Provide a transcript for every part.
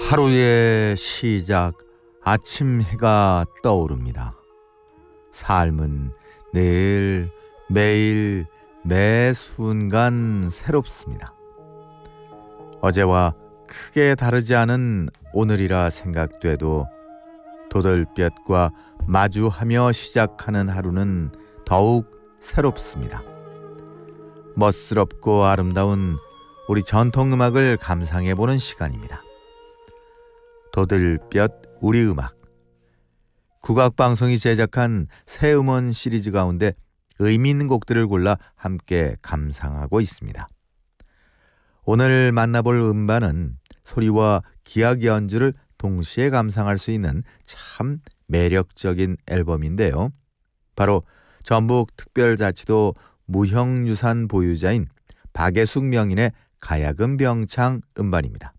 하루의 시작, 아침 해가 떠오릅니다. 삶은 내일, 매일, 매 순간 새롭습니다. 어제와 크게 다르지 않은 오늘이라 생각돼도 도들볕과 마주하며 시작하는 하루는 더욱 새롭습니다. 멋스럽고 아름다운 우리 전통음악을 감상해보는 시간입니다. 도들볕 우리 음악. 국악방송이 제작한 새 음원 시리즈 가운데 의미 있는 곡들을 골라 함께 감상하고 있습니다. 오늘 만나볼 음반은 소리와 기악 연주를 동시에 감상할 수 있는 참 매력적인 앨범인데요. 바로 전북특별자치도 무형유산 보유자인 박예숙 명인의 가야금 병창 음반입니다.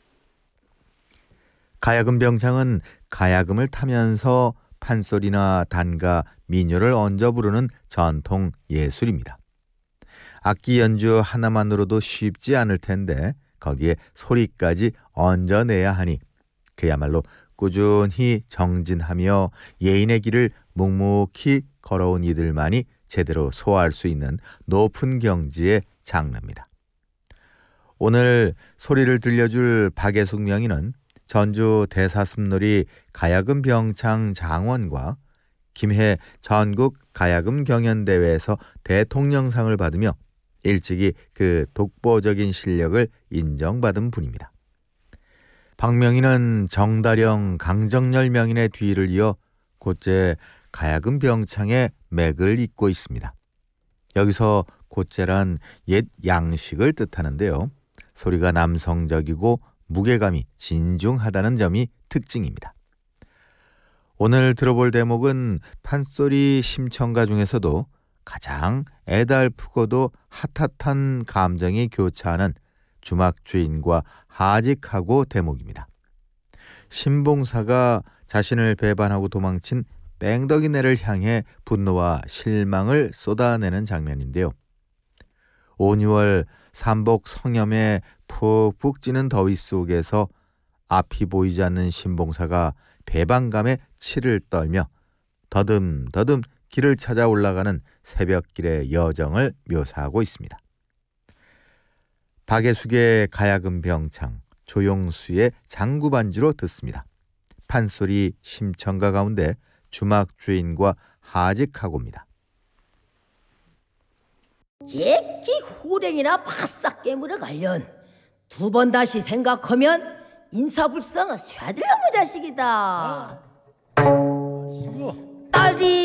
가야금 병창은 가야금을 타면서 판소리나 단가, 민요를 얹어 부르는 전통 예술입니다. 악기 연주 하나만으로도 쉽지 않을 텐데 거기에 소리까지 얹어내야 하니 그야말로 꾸준히 정진하며 예인의 길을 묵묵히 걸어온 이들만이 제대로 소화할 수 있는 높은 경지의 장르입니다. 오늘 소리를 들려줄 박예숙 명인은 전주 대사슴놀이 가야금 병창 장원과 김해 전국 가야금 경연대회에서 대통령상을 받으며 일찍이 그 독보적인 실력을 인정받은 분입니다. 박 명인은 정다령, 강정열 명인의 뒤를 이어 곧제 가야금 병창의 맥을 잇고 있습니다. 여기서 곧제란 옛 양식을 뜻하는데요. 소리가 남성적이고 무게감이 진중하다는 점이 특징입니다. 오늘 들어볼 대목은 판소리 심청가 중에서도 가장 애달프고도 핫핫한 감정이 교차하는 주막주인과 하직하고 대목입니다. 신봉사가 자신을 배반하고 도망친 뺑덕이네를 향해 분노와 실망을 쏟아내는 장면인데요. 5, 6월 삼복 성염에 푹푹 찌는 더위 속에서 앞이 보이지 않는 신봉사가 배반감에 치를 떨며 더듬더듬 길을 찾아 올라가는 새벽길의 여정을 묘사하고 있습니다. 박예숙의 가야금 병창, 조용수의 장구반주로 듣습니다. 판소리 심청가 가운데 주막주인과 하직하고입니다. 예끼 호랭이나 바싹 깨물어 관련 두 번 다시 생각하면 인사불성은 쇠들놈의 자식이다. 딸이